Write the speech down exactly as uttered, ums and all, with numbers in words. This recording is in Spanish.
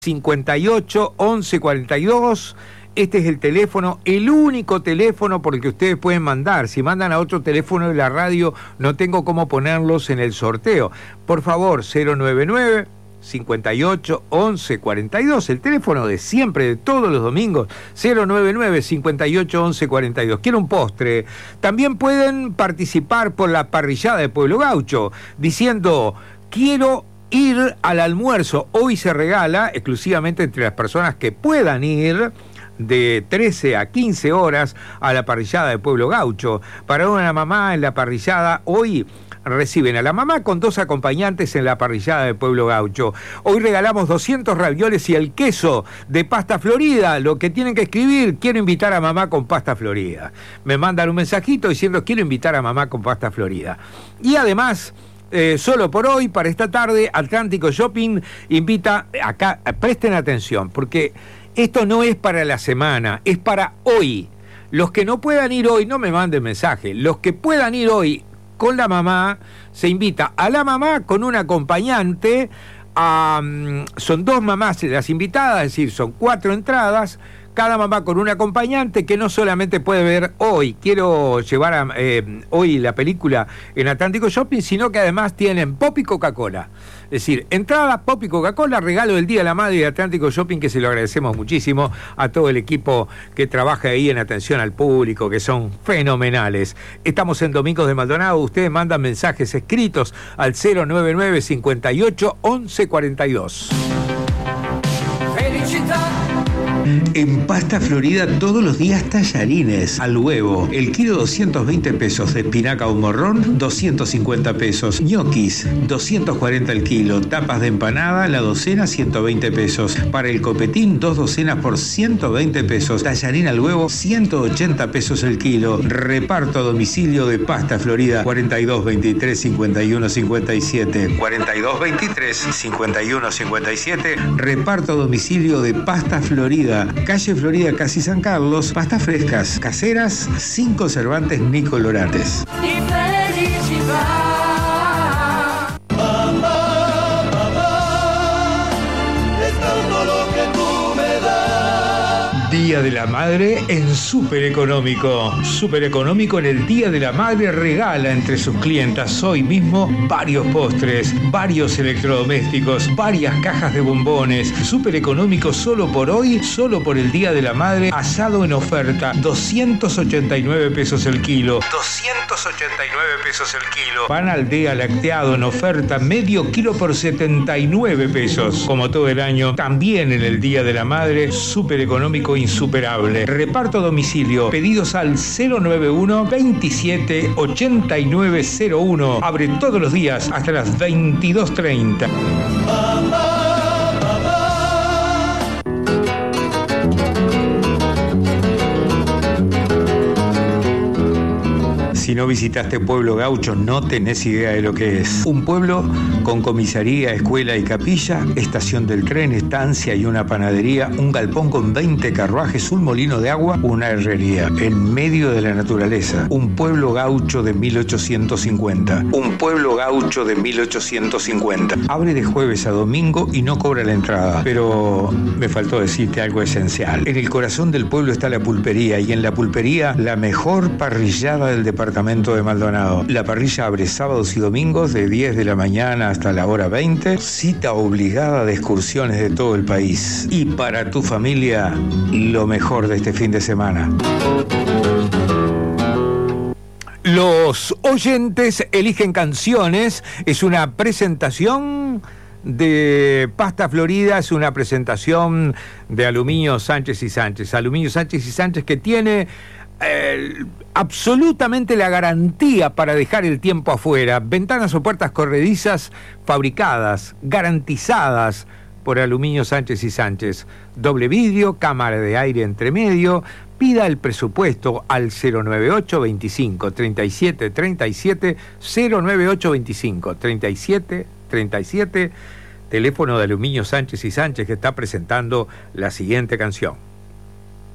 cincuenta y ocho, once cuarenta y dos. Este es el teléfono, el único teléfono por el que ustedes pueden mandar. Si mandan a otro teléfono de la radio, no tengo cómo ponerlos en el sorteo. Por favor, cero noventa y nueve, cincuenta y ocho, once cuarenta y dos, el teléfono de siempre, de todos los domingos, cero noventa y nueve, cincuenta y ocho, once cuarenta y dos. Quiero un postre. También pueden participar por la parrillada de Pueblo Gaucho, diciendo, quiero ir al almuerzo. Hoy se regala exclusivamente entre las personas que puedan ir de trece a quince horas a la parrillada de Pueblo Gaucho. Para una mamá en la parrillada, hoy reciben a la mamá con dos acompañantes en la parrillada de Pueblo Gaucho. Hoy regalamos doscientos ravioles y el queso de Pasta Florida. Lo que tienen que escribir, quiero invitar a mamá con Pasta Florida. Me mandan un mensajito diciendo, quiero invitar a mamá con Pasta Florida. Y además, Eh, solo por hoy, para esta tarde, Atlántico Shopping invita, acá, presten atención, porque esto no es para la semana, es para hoy. Los que no puedan ir hoy, no me manden mensaje, los que puedan ir hoy con la mamá, se invita a la mamá con un acompañante, a, son dos mamás las invitadas, es decir, son cuatro entradas, cada mamá con un acompañante que no solamente puede ver hoy, quiero llevar a, eh, hoy la película en Atlántico Shopping, sino que además tienen pop y Coca-Cola. Es decir, entrada, pop y Coca-Cola, regalo del Día de la Madre de Atlántico Shopping, que se lo agradecemos muchísimo a todo el equipo que trabaja ahí en atención al público, que son fenomenales. Estamos en Domingos de Maldonado, ustedes mandan mensajes escritos al cero noventa y nueve, cincuenta y ocho, once cuarenta y dos. Felicità. En Pasta Florida todos los días tallarines al huevo. El kilo doscientos veinte pesos de espinaca o morrón, doscientos cincuenta pesos. Ñoquis, doscientos cuarenta el kilo. Tapas de empanada, la docena, ciento veinte pesos. Para el copetín, dos docenas por ciento veinte pesos. Tallarín al huevo, ciento ochenta pesos el kilo. Reparto a domicilio de Pasta Florida, cuarenta y dos veintitrés, cincuenta y uno cincuenta y siete. cuarenta y dos veintitrés, cincuenta y uno cincuenta y siete. Reparto a domicilio de Pasta Florida. Calle Florida, casi San Carlos. Pastas frescas, caseras, sin conservantes ni colorantes. Día de la Madre en Súper Económico. Súper Económico en el Día de la Madre regala entre sus clientas hoy mismo varios postres, varios electrodomésticos, varias cajas de bombones. Súper Económico solo por hoy, solo por el Día de la Madre, asado en oferta, doscientos ochenta y nueve pesos el kilo. doscientos ochenta y nueve pesos el kilo. Pan Aldea lacteado en oferta, medio kilo por setenta y nueve pesos. Como todo el año, también en el Día de la Madre, Súper Económico insuperable. Reparto a domicilio. Pedidos al cero noventa y uno, veintisiete, ochenta y nueve cero uno. Abre todos los días hasta las veintidós treinta. Si no visitaste Pueblo Gaucho, no tenés idea de lo que es. Un pueblo con comisaría, escuela y capilla, estación del tren, estancia y una panadería, un galpón con veinte carruajes, un molino de agua, una herrería. En medio de la naturaleza. Un pueblo gaucho de mil ochocientos cincuenta. Un pueblo gaucho de mil ochocientos cincuenta. Abre de jueves a domingo y no cobra la entrada. Pero me faltó decirte algo esencial. En el corazón del pueblo está la pulpería y en la pulpería la mejor parrillada del departamento de Maldonado. La parrilla abre sábados y domingos de diez de la mañana hasta la hora veinte. Cita obligada de excursiones de todo el país. Y para tu familia, lo mejor de este fin de semana. Los oyentes eligen canciones. Es una presentación de Pasta Florida, es una presentación de Aluminio Sánchez y Sánchez. Aluminio Sánchez y Sánchez que tiene Eh, absolutamente la garantía para dejar el tiempo afuera. Ventanas o puertas corredizas fabricadas, garantizadas por Aluminio Sánchez y Sánchez. Doble vidrio, cámara de aire entre medio. Pida el presupuesto al cero noventa y ocho, veinticinco, treinta y siete, treinta y siete, cero noventa y ocho, veinticinco, treinta y siete, treinta y siete. Teléfono de Aluminio Sánchez y Sánchez, que está presentando la siguiente canción.